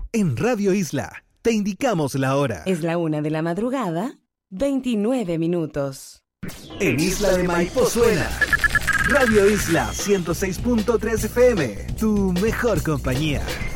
En Radio Isla te indicamos la hora. Es la 1 de la madrugada, 29 minutos. En Isla de Maipo suena Radio Isla 106.3 FM, tu mejor compañía.